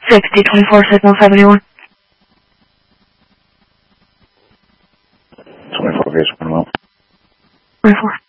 6024 signal 71. 24 case 1 well. 24.